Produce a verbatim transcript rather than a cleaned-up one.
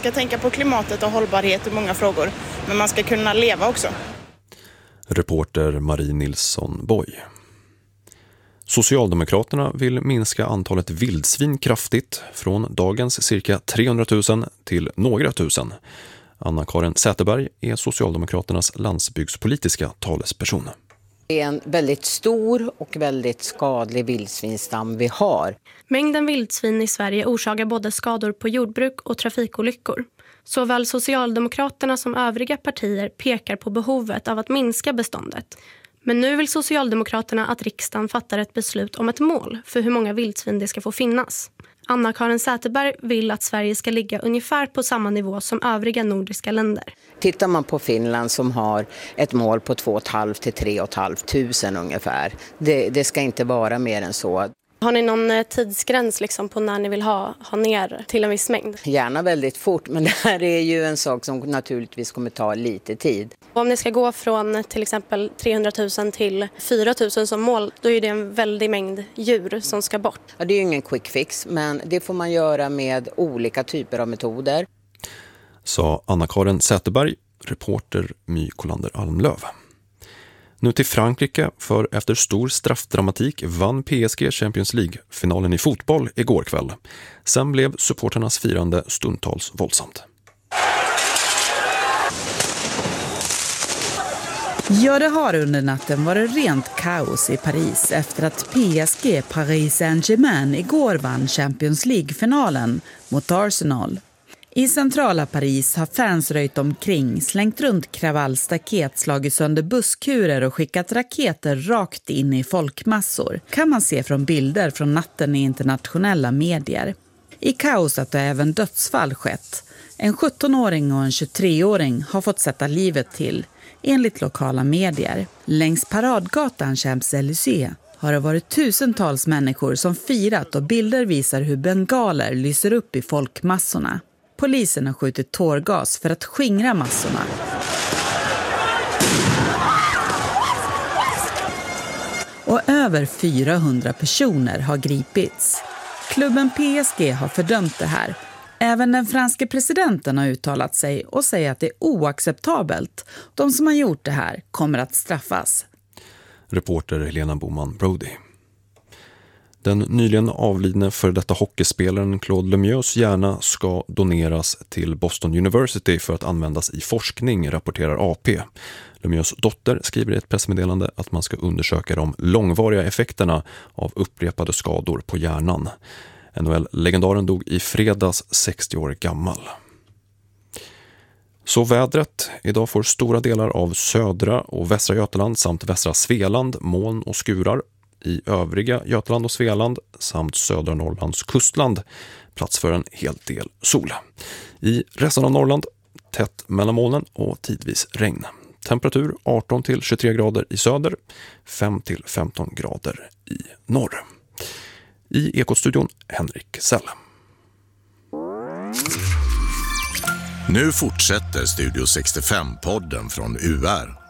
ska tänka på klimatet och hållbarhet i många frågor, men man ska kunna leva också. Reporter Marie Nilsson Boy. Socialdemokraterna vill minska antalet vildsvin kraftigt från dagens cirka trehundratusen till några tusen. Anna-Karin Säterberg är Socialdemokraternas landsbygdspolitiska talesperson. Det är en väldigt stor och väldigt skadlig vildsvinstam vi har. Mängden vildsvin i Sverige orsakar både skador på jordbruk och trafikolyckor. Såväl Socialdemokraterna som övriga partier pekar på behovet av att minska beståndet. Men nu vill Socialdemokraterna att riksdagen fattar ett beslut om ett mål för hur många vildsvin det ska få finnas. Anna-Karin Säterberg vill att Sverige ska ligga ungefär på samma nivå som övriga nordiska länder. Tittar man på Finland som har ett mål på två och ett halvt till tre och ett halvt tusen ungefär. Det, det ska inte vara mer än så. Har ni någon tidsgräns liksom på när ni vill ha, ha ner till en viss mängd? Gärna väldigt fort, men det här är ju en sak som naturligtvis kommer ta lite tid. Och om ni ska gå från till exempel trehundratusen till fyra tusen som mål, då är det en väldig mängd djur som ska bort. Ja, det är ju ingen quick fix, men det får man göra med olika typer av metoder. Sa Anna-Karin Säterberg, reporter My Kolander Almlöv. Nu till Frankrike, för efter stor straffdramatik vann P S G Champions League-finalen i fotboll igår kväll. Sen blev supporternas firande stundtals våldsamt. Ja, det har under natten varit rent kaos i Paris efter att P S G Paris Saint-Germain igår vann Champions League-finalen mot Arsenal. I centrala Paris har fans röjt omkring, slängt runt kravallstaket, slagit sönder busskurer och skickat raketer rakt in i folkmassor. Kan man se från bilder från natten i internationella medier. I kaoset har även dödsfall skett. En sjuttonåring och en tjugotreåring har fått sätta livet till, enligt lokala medier. Längs paradgatan Champs-Élysées har det varit tusentals människor som firat, och bilder visar hur bengaler lyser upp i folkmassorna. Polisen har skjutit tårgas för att skingra massorna. Och över fyrahundra personer har gripits. Klubben P S G har fördömt det här. Även den franske presidenten har uttalat sig och säger att det är oacceptabelt. De som har gjort det här kommer att straffas. Reporter Helena Boman Brody. Den nyligen avlidne för detta hockeyspelaren Claude Lemieux hjärna ska doneras till Boston University för att användas i forskning, rapporterar A P. Lemieux dotter skriver i ett pressmeddelande att man ska undersöka de långvariga effekterna av upprepade skador på hjärnan. N H L-legendaren dog i fredags, sextio år gammal. Så vädret. Idag får stora delar av södra och västra Götaland samt västra Svealand moln och skurar. I övriga Götaland och Svealand samt södra Norrlands kustland plats för en hel del sol. I resten av Norrland tätt mellan molnen och tidvis regn. Temperatur arton till tjugotre grader i söder, fem till femton grader i norr. I Ekostudion Henrik Säll. Nu fortsätter Studio sextiofem-podden från U R.